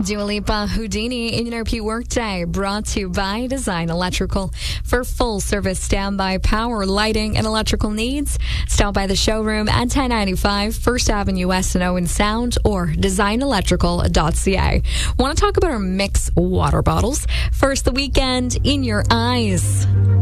Dua Lipa, Houdini in your Workday, brought to you by Design Electrical. For full service standby power, lighting, and electrical needs, stop by the showroom at 1095 First Avenue West in Owen Sound or designelectrical.ca. Want to talk about our Mix water bottles? First, the weekend in your eyes.